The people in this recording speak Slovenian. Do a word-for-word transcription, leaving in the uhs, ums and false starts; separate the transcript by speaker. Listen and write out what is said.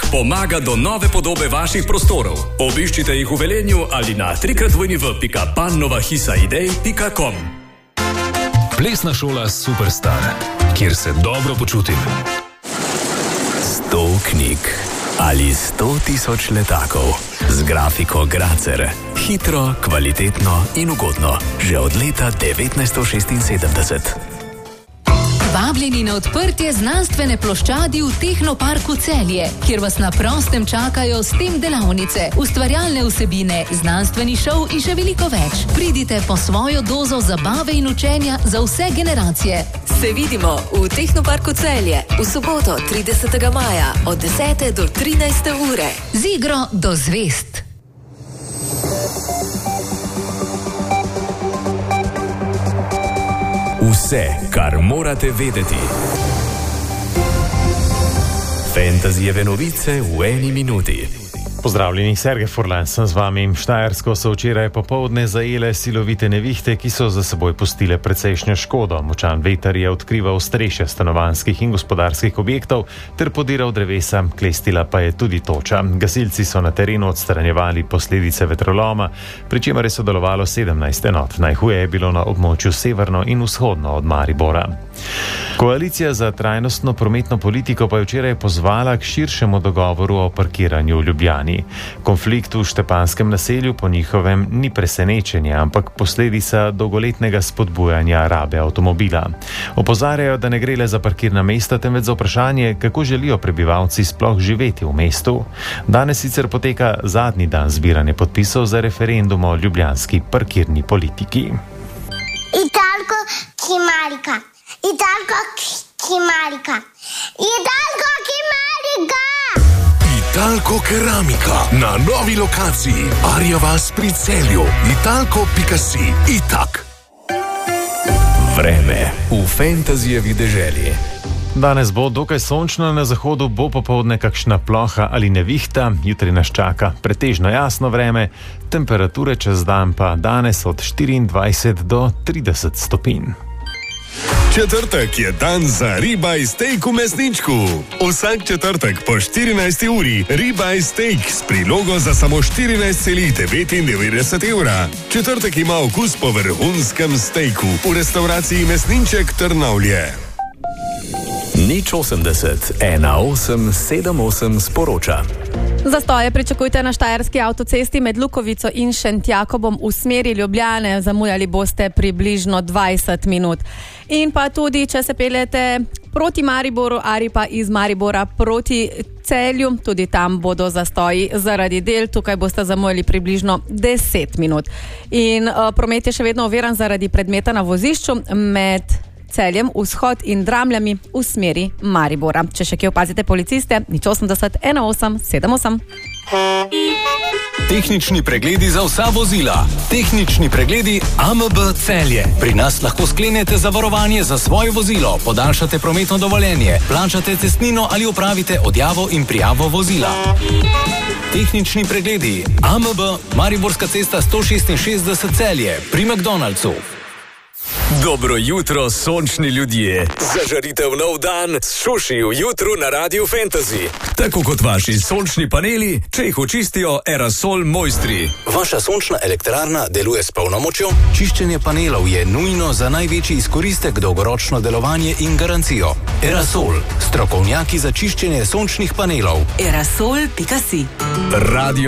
Speaker 1: pomaga do nove podobe vaših prostorov. Obiščite jih v Velenju ali na w w w pika pannovahisaidej pika com.
Speaker 2: Plesna šola Superstar, kjer se dobro počutim.
Speaker 1: Sto knjig ali sto tisoč letakov z grafiko Gracer. Hitro, kvalitetno in ugodno. Že od leta devetnajststo šestinsedemdeset.
Speaker 3: Vabljeni na odprtje znanstvene ploščadi v Tehnoparku Celje, kjer vas na prostem čakajo STEM delavnice, ustvarjalne vsebine, znanstveni šov in še veliko več. Pridite po svojo dozo zabave in učenja za vse generacije.
Speaker 4: Se vidimo v Tehnoparku Celje v soboto tridesetega maja od desete do trinajste ure.
Speaker 3: Z igro do zvezd.
Speaker 1: Vse, kar morate vedeti. Fantasyjeve novice v eni minuti.
Speaker 5: Pozdravljeni, Sergej Furlan sem z vami. Štajersko so včeraj popoldne zajele silovite nevihte, ki so za seboj pustile precejšnjo škodo. Močan veter je odkrival streše stanovanjskih in gospodarskih objektov ter podiral drevesa, klestila pa je tudi toča. Gasilci so na terenu odstranjevali posledice vetroloma, pri čemer je sodelovalo sedemnajst enot. Najhuje je bilo na območju severno in vzhodno od Maribora. Koalicija za trajnostno prometno politiko pa je včeraj pozvala k širšemu dogovoru o parkiranju v Ljubljani. Konflikt v Štepanskem naselju po njihovem ni presenečenje, ampak posledica dolgoletnega spodbujanja rabe avtomobila. Opozarjajo, da ne gre le za parkirna mesta, temveč za vprašanje, kako želijo prebivalci sploh živeti v mestu. Danes sicer poteka zadnji dan zbiranja podpisov za referendum o ljubljanski parkirni politiki.
Speaker 6: Italko Kimarika. Italko Kimarika. Italko Kimarika.
Speaker 7: Italko Keramika na novi lokaciji Arja vas pri Celju. Italko pika si. Itak.
Speaker 1: Vreme v fantasyjevi deželi.
Speaker 5: Danes bo dokaj sončno, na zahodu bo popoldne kakšna ploha ali nevihta, jutri nas čaka pretežno jasno vreme, temperature čez dan pa danes od štiriindvajset do trideset stopinj.
Speaker 7: Četrtek je dan za ribaj steak v mesničku. Vsak četrtek po štirinajsti uri ribaj steak s prilogo za samo štirinajst celih devetindevetdeset evra. Četrtek ima okus po vrhunskem steaku v restavraciji Mesninček Trnavlje.
Speaker 1: Nič osemdeset, ena osem sedem osem sporoča.
Speaker 8: Zastoje pričakujte na štajerski avtocesti med Lukovico in Šentjakobom v smeri Ljubljane. Zamujali boste približno dvajset minut. In pa tudi, če se peljete proti Mariboru ali pa iz Maribora proti Celju, tudi tam bodo zastoji zaradi del. Tukaj boste zamujali približno deset minut. In uh, promet je še vedno oviran zaradi predmeta na vozišču med Celjem, vzhod in Dramljami v smeri Maribora. Če še kje opazite policiste, nič osemdeset, ena osem sedem osem.
Speaker 2: Tehnični pregledi za vsa vozila. Tehnični pregledi A M B Celje. Pri nas lahko sklenete zavarovanje za svoje vozilo, podaljšate prometno dovoljenje, plačate cestnino ali opravite odjavo in prijavo vozila. Tehnični pregledi A M B, Mariborska cesta sto šestinšestdeset Celje, pri McDonald'su.
Speaker 1: Dobro jutro, sončni ljudje. Zažarite v nov dan s šuši v jutru na Radiu Fantasy. Tako kot vaši sončni paneli, če jih očistijo Aerosol mojstri.
Speaker 2: Vaša sončna elektrarna deluje s polno močjo? Čiščenje panelov je nujno za največji izkoristek, dolgoročno delovanje in garancijo. Aerosol, strokovnjaki za čiščenje sončnih panelov.
Speaker 4: Aerosol pika si.
Speaker 1: Radio